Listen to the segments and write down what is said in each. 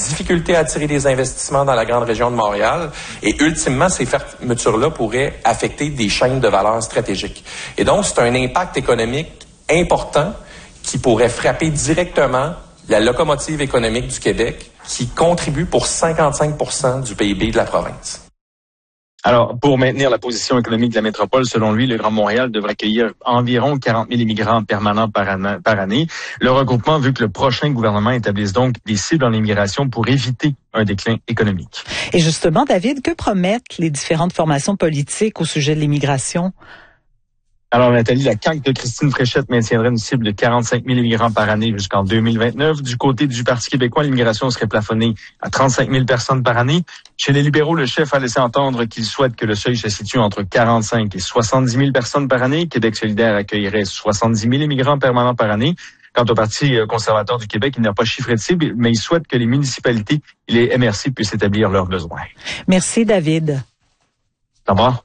difficulté à attirer des investissements dans la grande région de Montréal. Et ultimement, ces fermetures-là pourraient affecter des chaînes de valeur stratégiques. Et donc, c'est un impact économique important qui pourrait frapper directement la locomotive économique du Québec, qui contribue pour 55% du PIB de la province. Alors, pour maintenir la position économique de la métropole, selon lui, le Grand Montréal devrait accueillir environ 40 000 immigrants permanents par année. Le regroupement veut que le prochain gouvernement établisse donc des cibles en immigration pour éviter un déclin économique. Et justement, David, que promettent les différentes formations politiques au sujet de l'immigration? Alors, Nathalie, la CAQ de Christine Fréchette maintiendrait une cible de 45 000 immigrants par année jusqu'en 2029. Du côté du Parti québécois, l'immigration serait plafonnée à 35 000 personnes par année. Chez les libéraux, le chef a laissé entendre qu'il souhaite que le seuil se situe entre 45 et 70 000 personnes par année. Québec solidaire accueillerait 70 000 immigrants permanents par année. Quant au Parti conservateur du Québec, il n'a pas chiffré de cible, mais il souhaite que les municipalités et les MRC puissent établir leurs besoins. Merci, David. Au revoir.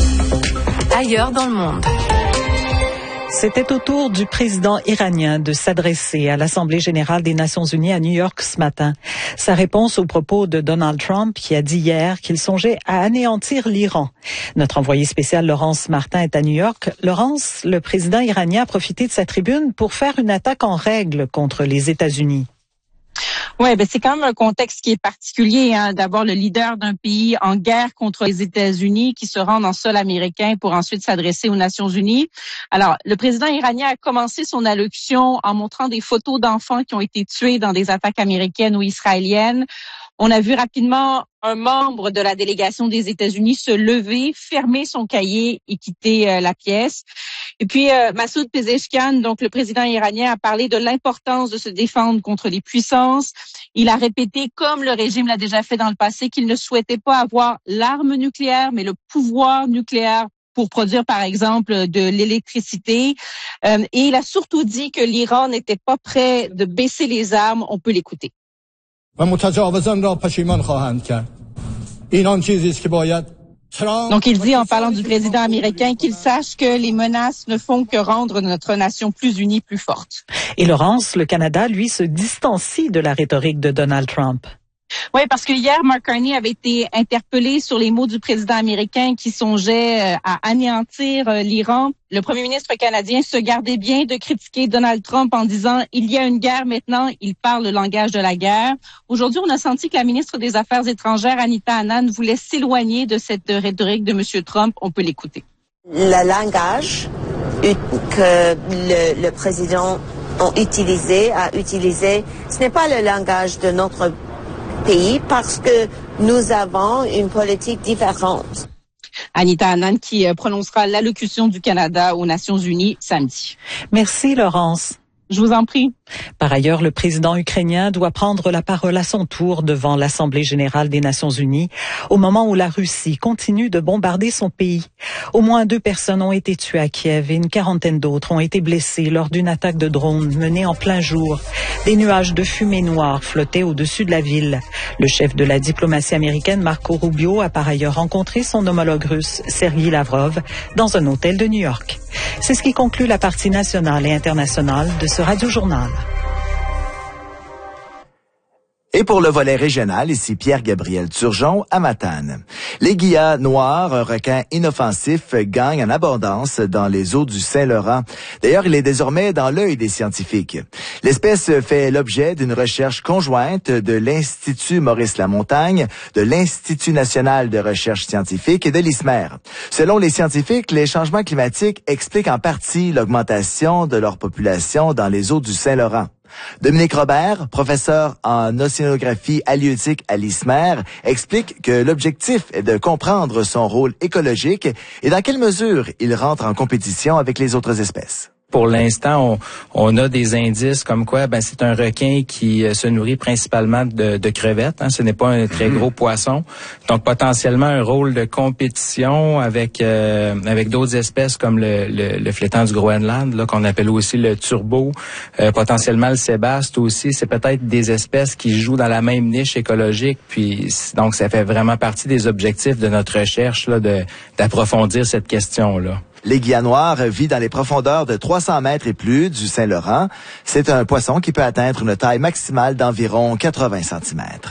Ailleurs dans le monde. C'était au tour du président iranien de s'adresser à l'Assemblée générale des Nations unies à New York ce matin. Sa réponse aux propos de Donald Trump qui a dit hier qu'il songeait à anéantir l'Iran. Notre envoyé spécial Laurence Martin est à New York. Laurence, le président iranien a profité de sa tribune pour faire une attaque en règle contre les États-Unis. Oui, c'est quand même un contexte qui est particulier. D'abord, le leader d'un pays en guerre contre les États-Unis qui se rend en sol américain pour ensuite s'adresser aux Nations unies. Alors, le président iranien a commencé son allocution en montrant des photos d'enfants qui ont été tués dans des attaques américaines ou israéliennes. On a vu rapidement un membre de la délégation des États-Unis se lever, fermer son cahier et quitter la pièce. Et puis, Massoud Pezeshkian, donc le président iranien, a parlé de l'importance de se défendre contre les puissances. Il a répété, comme le régime l'a déjà fait dans le passé, qu'il ne souhaitait pas avoir l'arme nucléaire, mais le pouvoir nucléaire pour produire, par exemple, de l'électricité. Et il a surtout dit que l'Iran n'était pas prêt de baisser les armes. On peut l'écouter. Donc il dit, en parlant du président américain, qu'il sache que les menaces ne font que rendre notre nation plus unie, plus forte. Et Laurence, le Canada, lui, se distancie de la rhétorique de Donald Trump. Oui, parce que hier, Mark Carney avait été interpellé sur les mots du président américain qui songeait à anéantir l'Iran. Le premier ministre canadien se gardait bien de critiquer Donald Trump en disant « Il y a une guerre maintenant, il parle le langage de la guerre ». Aujourd'hui, on a senti que la ministre des Affaires étrangères, Anita Anand, voulait s'éloigner de cette rhétorique de M. Trump. On peut l'écouter. Le langage que le président a utilisé, ce n'est pas le langage de notre pays parce que nous avons une politique différente. Anita Anand qui prononcera l'allocution du Canada aux Nations unies samedi. Merci Laurence. Je vous en prie. Par ailleurs, le président ukrainien doit prendre la parole à son tour devant l'Assemblée générale des Nations unies au moment où la Russie continue de bombarder son pays. Au moins 2 personnes ont été tuées à Kiev et une quarantaine d'autres ont été blessées lors d'une attaque de drone menée en plein jour. Des nuages de fumée noire flottaient au-dessus de la ville. Le chef de la diplomatie américaine, Marco Rubio, a par ailleurs rencontré son homologue russe, Sergueï Lavrov, dans un hôtel de New York. C'est ce qui conclut la partie nationale et internationale de ce Radio-Journal. Et pour le volet régional, ici Pierre-Gabriel Turgeon à Matane. Les guillas noirs, un requin inoffensif, gagne en abondance dans les eaux du Saint-Laurent. D'ailleurs, il est désormais dans l'œil des scientifiques. L'espèce fait l'objet d'une recherche conjointe de l'Institut Maurice Lamontagne, de l'Institut national de recherche scientifique et de l'ISMER. Selon les scientifiques, les changements climatiques expliquent en partie l'augmentation de leur population dans les eaux du Saint-Laurent. Dominique Robert, professeur en océanographie halieutique à l'ISMER, explique que l'objectif est de comprendre son rôle écologique et dans quelle mesure il rentre en compétition avec les autres espèces. Pour l'instant, on a des indices comme quoi c'est un requin qui se nourrit principalement de crevettes. Ce n'est pas un très gros poisson. Donc, potentiellement un rôle de compétition avec d'autres espèces comme le flétan du Groenland, là, qu'on appelle aussi le turbo, potentiellement le sébaste aussi. C'est peut-être des espèces qui jouent dans la même niche écologique. Puis, donc, ça fait vraiment partie des objectifs de notre recherche là, d'approfondir cette question-là. L'aiguilla noire vit dans les profondeurs de 300 mètres et plus du Saint-Laurent. C'est un poisson qui peut atteindre une taille maximale d'environ 80 cm.